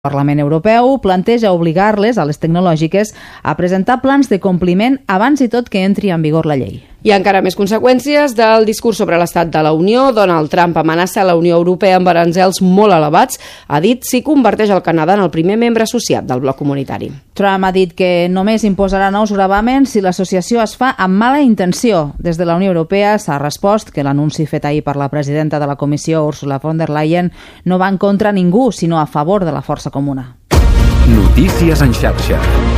El Parlament Europeu planteja obligar-les, a les tecnològiques, a presentar plans de compliment abans i tot que entri en vigor la llei. I encara més conseqüències del discurs sobre l'estat de la Unió. Donald Trump amenaça la Unió Europea amb aranzels molt elevats. Ha dit si converteix el Canadà en el primer membre associat del bloc comunitari. Trump ha dit que només imposarà nous gravaments si l'associació es fa amb mala intenció. Des de la Unió Europea s'ha respost que l'anunci fet ahir per la presidenta de la Comissió, Ursula von der Leyen, no va en contra ningú, sinó a favor de la força comuna. Notícies en xarxa.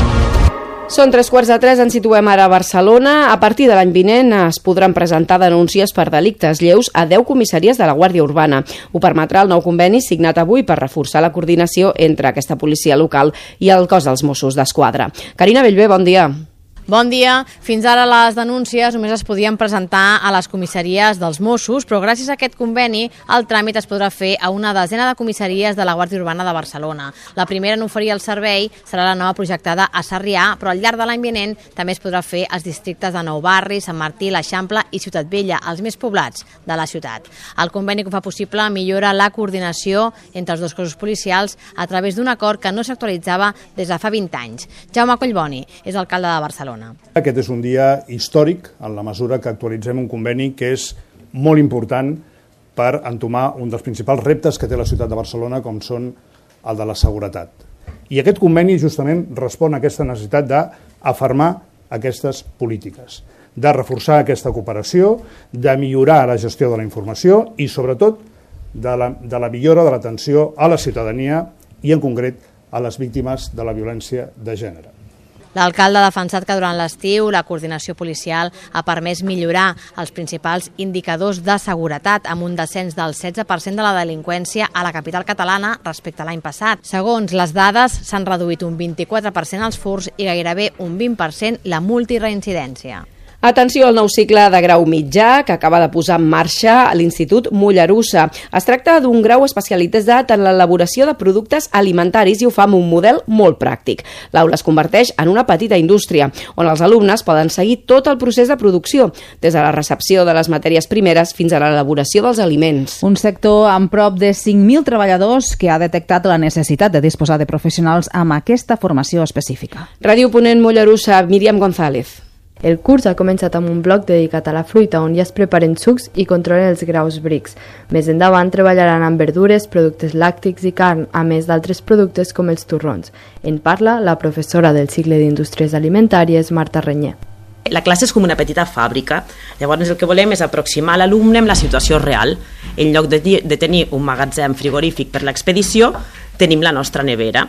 Són 3:15, ens situem ara a Barcelona. A partir de l'any vinent es podran presentar denúncies per delictes lleus a 10 comissaries de la Guàrdia Urbana. Ho permetrà el nou conveni signat avui per reforçar la coordinació entre aquesta policia local i el cos dels Mossos d'Esquadra. Carina Bellver, bon dia. Bon dia. Fins ara les denúncies només es podien presentar a les comissaries dels Mossos, però gràcies a aquest conveni el tràmit es podrà fer a una desena de comissaries de la Guàrdia Urbana de Barcelona. La primera en oferir el servei serà la nova projectada a Sarrià, però al llarg de l'any vinent també es podrà fer als districtes de Nou Barri, Sant Martí, l'Eixample i Ciutat Vella, els més poblats de la ciutat. El conveni que fa possible millora la coordinació entre els dos cossos policials a través d'un acord que no s'actualitzava des de fa 20 anys. Jaume Collboni és alcalde de Barcelona. Aquest és un dia històric en la mesura que actualitzem un conveni que és molt important per entomar un dels principals reptes que té la ciutat de Barcelona, com són el de la seguretat. I aquest conveni justament respon a aquesta necessitat d'afermar aquestes polítiques, de reforçar aquesta cooperació, de millorar la gestió de la informació i, sobretot, de la millora de l'atenció a la ciutadania i, en concret, a les víctimes de la violència de gènere. L'alcalde ha defensat que durant l'estiu la coordinació policial ha permès millorar els principals indicadors de seguretat amb un descens del 16% de la delinqüència a la capital catalana respecte a l'any passat. Segons les dades, s'han reduït un 24% els furts i gairebé un 20% la multireincidència. Atenció al nou cicle de grau mitjà que acaba de posar en marxa a l'Institut Mollerussa. Es tracta d'un grau especialitzat en l'elaboració de productes alimentaris i ho fa amb un model molt pràctic. L'aula es converteix en una petita indústria, on els alumnes poden seguir tot el procés de producció, des de la recepció de les matèries primeres fins a l'elaboració dels aliments. Un sector amb prop de 5.000 treballadors que ha detectat la necessitat de disposar de professionals amb aquesta formació específica. Ràdio Ponent Mollerussa, Míriam González. El curs ha començat amb un bloc dedicat a la fruita, on ja es preparen sucs i controlen els graus Brix. Més endavant treballaran amb verdures, productes làctics i carn, a més d'altres productes com els torrons. En parla la professora del cicle d'Indústries Alimentàries, Marta Renyer. La classe és com una petita fàbrica, llavors el que volem és aproximar l'alumne amb la situació real. En lloc de tenir un magatzem frigorífic per l'expedició, tenim la nostra nevera.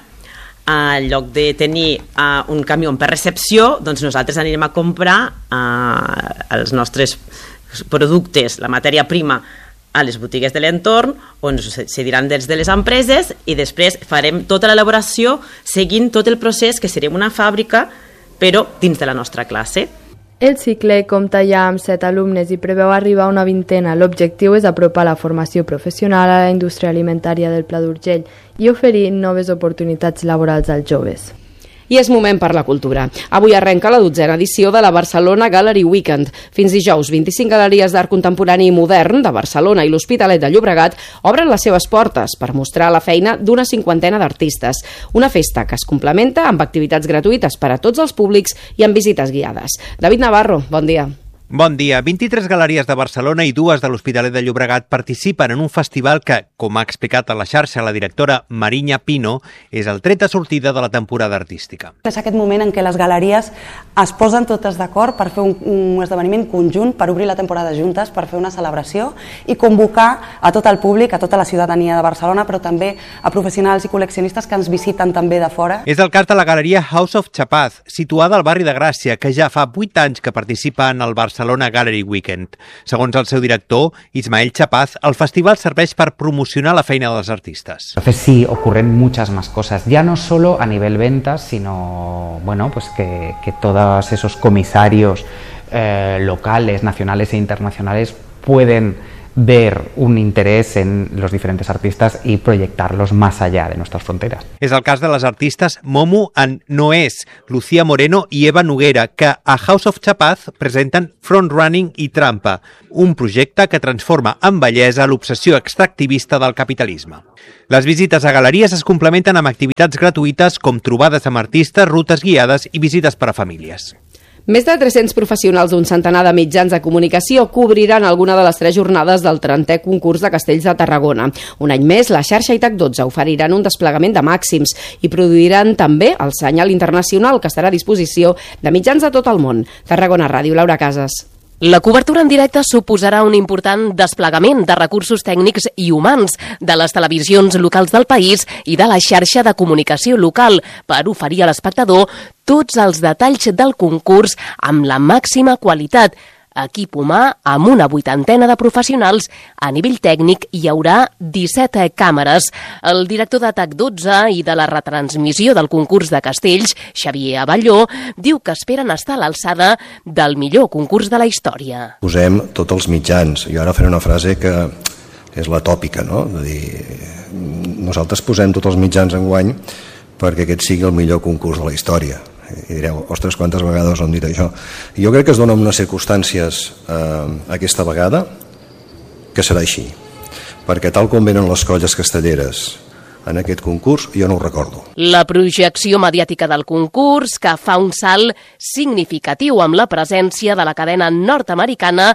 En lloc de tenir un camió per recepció, doncs nosaltres anirem a comprar els nostres productes, la matèria prima, a les botigues de l'entorn, on ens cediran des de les empreses i després farem tota l'elaboració seguint tot el procés que seria una fàbrica, però dins de la nostra classe. El cicle compta ja amb 7 alumnes i preveu arribar a una vintena. L'objectiu és apropar la formació professional a la indústria alimentària del Pla d'Urgell i oferir noves oportunitats laborals als joves. I és moment per la cultura. Avui arrenca la 12a edició de la Barcelona Gallery Weekend. Fins dijous, 25 galeries d'art contemporani i modern de Barcelona i l'Hospitalet de Llobregat obren les seves portes per mostrar la feina d'una 50ena d'artistes. Una festa que es complementa amb activitats gratuïtes per a tots els públics i amb visites guiades. David Navarro, bon dia. Bon dia. 23 galeries de Barcelona i 2 de l'Hospitalet de Llobregat participen en un festival que, com ha explicat a la xarxa la directora Mariña Pino, és el tret de sortida de la temporada artística. És aquest moment en què les galeries es posen totes d'acord per fer un esdeveniment conjunt, per obrir la temporada juntes, per fer una celebració i convocar a tot el públic, a tota la ciutadania de Barcelona, però també a professionals i col·leccionistes que ens visiten també de fora. És el cas de la galeria House of Chapaz, situada al barri de Gràcia, que ja fa 8 anys que participa en el Barcelona Gallery Weekend. Segons el seu director, Ismael Chapaz, el festival serveix per promocionar la feina dels artistas. Entonces sí, ocurren muchas más cosas, ya no solo a nivel ventas, sino pues que todos esos comisarios locales, nacionales e internacionales pueden ver un interés en los diferentes artistas y proyectarlos más allá de nuestras fronteras. És el cas de les artistes Momu and Noés, Lucía Moreno i Eva Noguera, que a House of Chapaz presenten Frontrunning i Trampa, un projecte que transforma en bellesa l'obsessió extractivista del capitalisme. Les visites a galeries es complementen amb activitats gratuïtes com trobades amb artistes, rutes guiades i visites per a famílies. Més de 300 professionals d'un centenar de mitjans de comunicació cobriran alguna de les 3 jornades del 30è concurs de Castells de Tarragona. Un any més, la xarxa i TAC12 oferiran un desplegament de màxims i produiran també el senyal internacional que estarà a disposició de mitjans de tot el món. Tarragona Ràdio, Laura Casas. La cobertura en directe suposarà un important desplegament de recursos tècnics i humans de les televisions locals del país i de la xarxa de comunicació local per oferir a l'espectador tots els detalls del concurs amb la màxima qualitat. Equip humà amb una 80ena de professionals. A nivell tècnic hi haurà 17 càmeres. El director de TAC12 i de la retransmissió del concurs de Castells, Xavier Abelló, diu que esperen estar a l'alçada del millor concurs de la història. Posem tots els mitjans. Jo ara faré una frase que és la tòpica, no? De dir, nosaltres posem tots els mitjans enguany perquè aquest sigui el millor concurs de la història. I direu, ostres, quantes vegades ho hem dit això? Jo crec que es dona unes circumstàncies aquesta vegada que serà així, perquè tal com venen les colles castelleres en aquest concurs, jo no ho recordo. La projecció mediàtica del concurs, que fa un salt significatiu amb la presència de la cadena nord-americana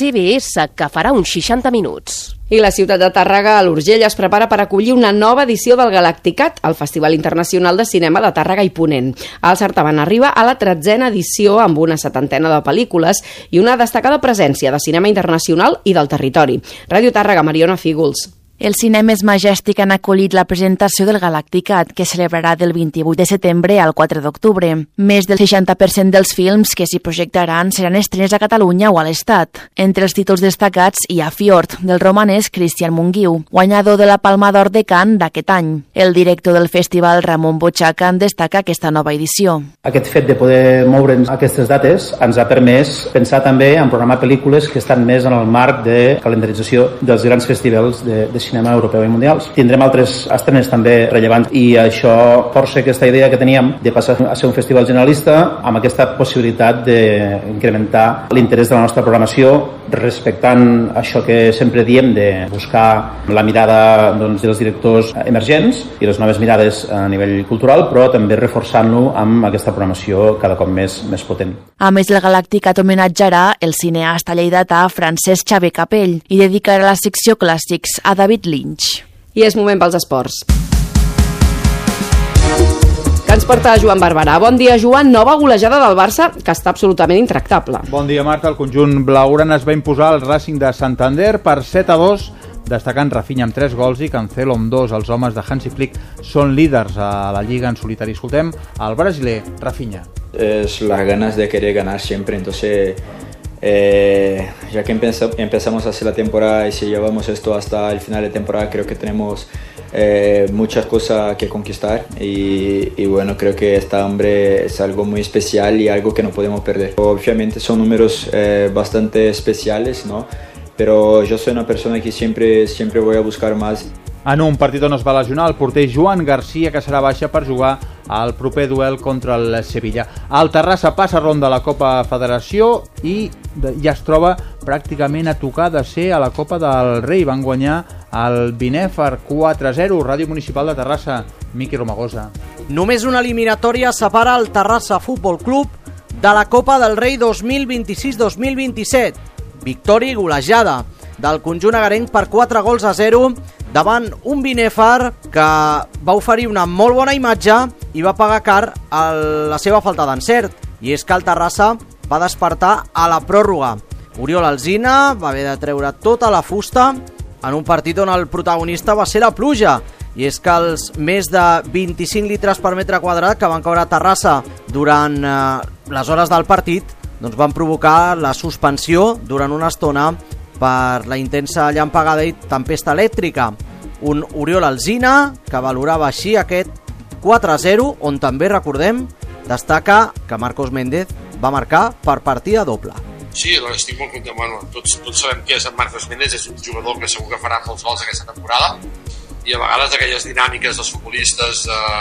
CBS, que farà uns 60 minuts. I la ciutat de Tàrrega, a l'Urgell, es prepara per acollir una nova edició del Galacticat, el Festival Internacional de Cinema de Tàrrega i Ponent. El certamen arriba a la 13a edició amb una 70ena de pel·lícules i una destacada presència de cinema internacional i del territori. Ràdio Tàrrega, Mariona Fígols. Els cinemes Majestic han acollit la presentació del Galacticat, que celebrarà del 28 de setembre al 4 d'octubre. Més del 60% dels films que s'hi projectaran seran estrenes a Catalunya o a l'Estat. Entre els títols destacats hi ha Fjord, del romanès Cristian Munguiu, guanyador de la Palma d'Or de Cannes d'aquest any. El director del festival, Ramon Bochaca, en destaca aquesta nova edició. Aquest fet de poder moure'ns aquestes dates ens ha permès pensar també en programar pel·lícules que estan més en el marc de calendarització dels grans festivals de cinema europeu i mundials. Tindrem altres estrenes també rellevants i això força aquesta idea que teníem de passar a ser un festival generalista amb aquesta possibilitat d'incrementar l'interès de la nostra programació respectant això que sempre diem de buscar la mirada dels directors emergents i les noves mirades a nivell cultural, però també reforçant-lo amb aquesta programació cada cop més potent. A més, el Galacticat homenatjarà el cineasta lleidatà Francesc Xavier Capell i dedicarà la secció clàssics a David Lynch. I és moment pels esports. Que ens porta Joan Barberà. Bon dia, Joan. Nova golejada del Barça que està absolutament intractable. Bon dia, Marta. El conjunt blaugrana es va imposar al Racing de Santander per 7-2, destacant Rafinha amb 3 gols i Cancelo amb 2. Els homes de Hansi Flick són líders a la Lliga en solitari. Escoltem el brasiler Rafinha. Es las ganas de querer ganar siempre, entonces ya que empezamos a hacer la temporada y si llevamos esto hasta el final de temporada, creo que tenemos muchas cosas que conquistar y bueno, creo que este hombre es algo muy especial y algo que no podemos perder. Obviamente son números bastante especiales, ¿no? Pero yo soy una persona que siempre voy a buscar más. En un partit on es va lesionar el porter Joan Garcia, que serà baixa per jugar al proper duel contra el Sevilla. El Terrassa passa ronda a la Copa Federació i ja es troba pràcticament a tocar de ser a la Copa del Rei. Van guanyar el Binèfar 4-0. Ràdio Municipal de Terrassa, Miqui Romagosa. Només una eliminatòria separa el Terrassa Futbol Club de la Copa del Rei 2026-2027. Victòria i golejada del conjunt agarenc per 4-0 davant un Binèfar que va oferir una molt bona imatge i va pagar car la seva falta d'encert. I és que el Terrassa va despertar a la pròrroga. Oriol Alsina va haver de treure tota la fusta en un partit on el protagonista va ser la pluja. I és que els més de 25 litres per metre quadrat que van caure a Terrassa durant les hores del partit doncs van provocar la suspensió durant una estona per la intensa llampegada i tempesta elèctrica. Un Oriol Alsina que valorava així aquest 4-0, on també, recordem, destaca que Marcos Méndez va marcar per partida doble. Sí, estic molt content. Bueno, tots sabem qui és en Marcos Méndez, és un jugador que segur que farà molts gols aquesta temporada, i a vegades aquelles dinàmiques dels futbolistes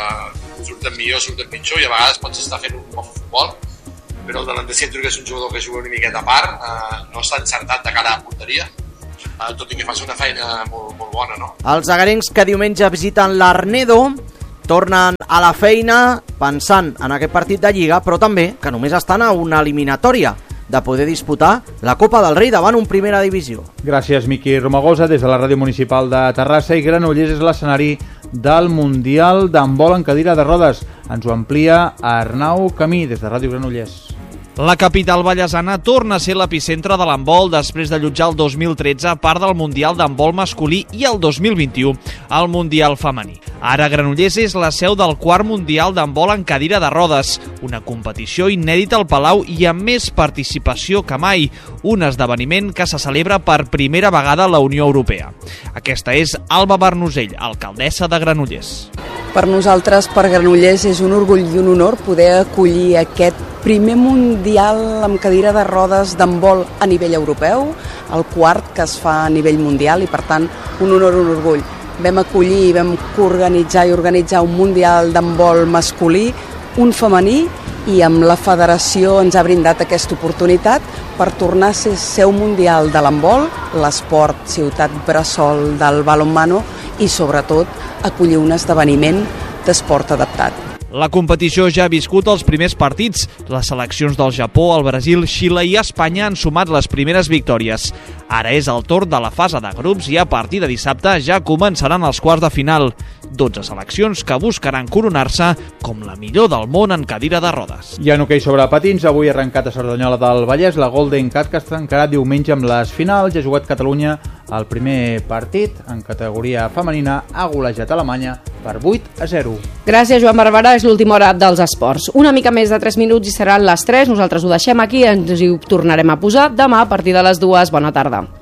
surten millor, surten pitjor, i a vegades pots estar fent un bon futbol, però el delanter centre, que és un jugador que juga una miqueta a part, no està encertat de cara a porteria, tot i que fas una feina molt bona, no? Els agarencs que diumenge visiten l'Arnedo tornen a la feina pensant en aquest partit de Lliga, però també que només estan a una eliminatòria de poder disputar la Copa del Rei davant un Primera Divisió. Gràcies, Miqui Romagosa, des de la Ràdio Municipal de Terrassa, i Granollers és l'escenari del Mundial d'handbol en cadira de rodes. Ens ho amplia Arnau Camí, des de Ràdio Granollers. La capital vallesana torna a ser l'epicentre de l'handbol després d'allotjar el 2013 part del Mundial d'handbol masculí i el 2021 el Mundial femení. Ara Granollers és la seu del quart Mundial d'handbol en cadira de rodes, una competició inèdita al Palau i amb més participació que mai, un esdeveniment que se celebra per primera vegada a la Unió Europea. Aquesta és Alba Bernusell, alcaldessa de Granollers. Per nosaltres, per Granollers, és un orgull i un honor poder acollir aquest primer Mundial amb cadira de rodes d'handbol a nivell europeu, el quart que es fa a nivell mundial, i per tant un honor i un orgull. Vam acollir, vam organitzar un Mundial d'handbol masculí, un femení, i amb la federació ens ha brindat aquesta oportunitat per tornar a ser seu mundial de l'handbol, l'esport ciutat bressol del balonmano, i sobretot acollir un esdeveniment d'esport adaptat. La competició ja ha viscut els primers partits. Les seleccions del Japó, el Brasil, Xile i Espanya han sumat les primeres victòries. Ara és el torn de la fase de grups i a partir de dissabte ja començaran els quarts de final. 12 seleccions que buscaran coronar-se com la millor del món en cadira de rodes. I en hoquei sobre patins, avui ha arrencat a Cerdanyola del Vallès la Golden Cat, que es tancarà diumenge amb les finals. Ja ha jugat Catalunya el primer partit en categoria femenina, ha golejat Alemanya per 8-0. Gràcies, Joan Barberà. És l'última hora dels esports. Una mica més de 3 minuts i seran les 3. Nosaltres ho deixem aquí, ens hi tornarem a posar demà a partir de les 2. Bona tarda.